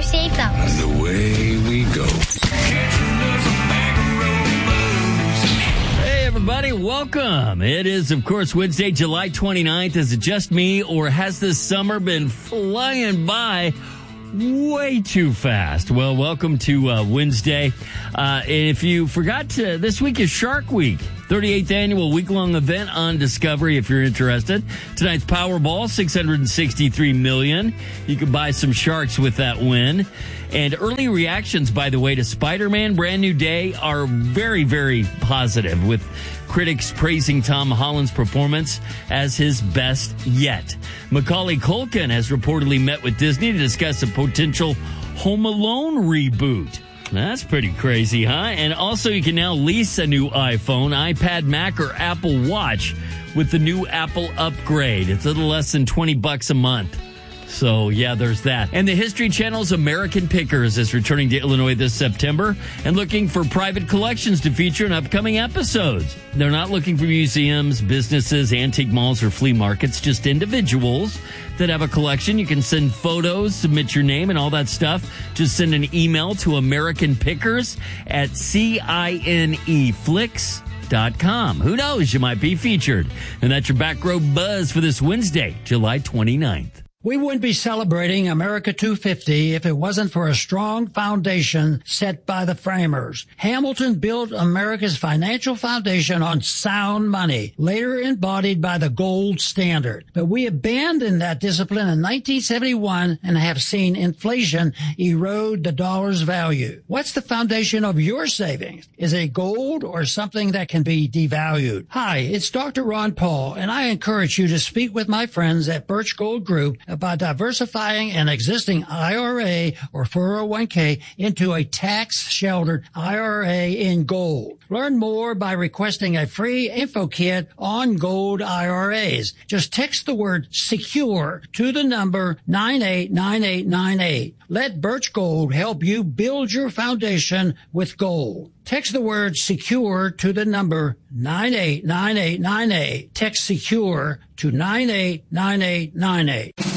say so. And away we go. Hey, everybody, welcome. It is, of course, Wednesday, July 29th. Is it just me, or has this summer been flying by way too fast? Well, welcome to Wednesday. If you forgot to, this week is Shark Week, 38th annual week-long event on Discovery, if you're interested. Tonight's Powerball, $663 million. You can buy some sharks with that win. And early reactions, by the way, to Spider-Man Brand New Day are very, very positive, with critics praising Tom Holland's performance as his best yet. Macaulay Culkin has reportedly met with Disney to discuss a potential Home Alone reboot. That's pretty crazy, huh? And also, you can now lease a new iPhone, iPad, Mac, or Apple Watch with the new Apple upgrade. It's a little less than $20 a month. So, yeah, there's that. And the History Channel's American Pickers is returning to Illinois this September and looking for private collections to feature in upcoming episodes. They're not looking for museums, businesses, antique malls, or flea markets, just individuals that have a collection. You can send photos, submit your name, and all that stuff. Just send an email to AmericanPickers@CINEFlix.com. Who knows? You might be featured. And that's your Back Row Buzz for this Wednesday, July 29th. We wouldn't be celebrating America 250 if it wasn't for a strong foundation set by the framers. Hamilton built America's financial foundation on sound money, later embodied by the gold standard. But we abandoned that discipline in 1971 and have seen inflation erode the dollar's value. What's the foundation of your savings? Is it gold or something that can be devalued? Hi, it's Dr. Ron Paul, and I encourage you to speak with my friends at Birch Gold Group about diversifying an existing IRA or 401k into a tax-sheltered IRA in gold. Learn more by requesting a free info kit on gold IRAs. Just text the word SECURE to the number 989898. Let Birch Gold help you build your foundation with gold. Text the word SECURE to the number 989898. Text SECURE to 989898.